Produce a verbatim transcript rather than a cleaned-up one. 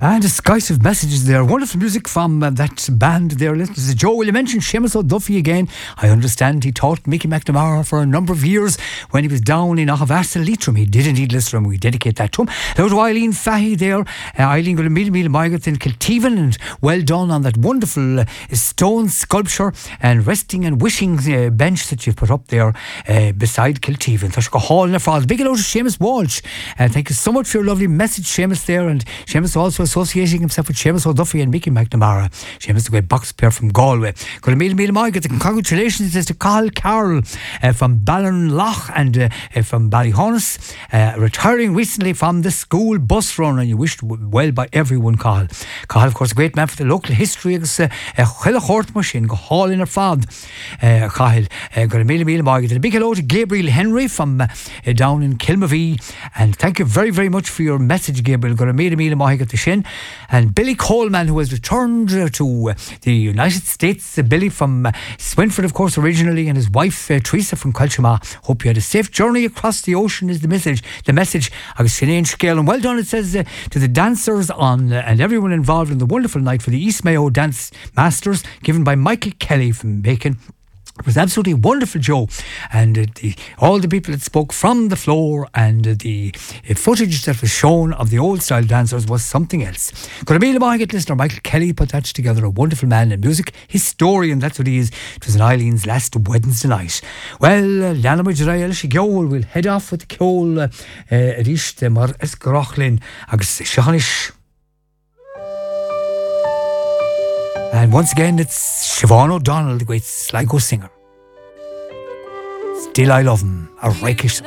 And a skies of messages there. Wonderful music from uh, that band there. Listen to Joe. Will you mention Seamus O'Duffy again? I understand he taught Mickey McNamara for a number of years when he was down in Ahavasa Leitrim. He did indeed listen to him. We dedicate that to him. There was Eileen Fahy there. Uh, Eileen got a million, million migrants in Kilteven, and well done on that wonderful uh, stone sculpture and resting and wishing uh, bench that you've put up there uh, beside Kilteven. There's a hall in the fall. Big hello to Seamus Walsh. Uh, thank you so much for your lovely message, Seamus, there. And Seamus also associating himself with Seamus O'Duffy and Mickey McNamara. Seamus, the great box player from Galway. Got a meal, meal, my good. Congratulations to Carl Carroll uh, from Ballinlough and uh, uh, from Ballyhonus, uh, retiring recently from the school bus run, and you wished well by everyone, Carl. Carl, of course, a great man for the local history. Agus Chile Hort machine go hall in her fad. Carl, got a meal, meal, my good. A big hello to Gabriel Henry from uh, down in Kilmavee, and thank you very, very much for your message, Gabriel. Got a meal, meal, my good to Shin. And Billy Coleman, who has returned uh, to uh, the United States. Uh, Billy from uh, Swinford, of course, originally, and his wife uh, Teresa from Culchama. Hope you had a safe journey across the ocean is the message. The message. Agus Sinead Scale, and well done, it says, uh, to the dancers on uh, and everyone involved in the wonderful night for the East Mayo Dance Masters, given by Michael Kelly from Bacon. It was absolutely wonderful, Joe, and uh, the, all the people that spoke from the floor, and uh, the uh, footage that was shown of the old style dancers was something else. Got a meal market listener, Michael Kelly, put that together, a wonderful man in music, historian, that's what he is. It was an Eileen's last Wednesday night. Well, Lana Mujrael, she Gol will head off with the Kol uh, Rishte Mar Esgrochlin, Agus Shanish. And once again, it's Siobhan O'Donnell, the great Sligo singer. Still I love him, a rakish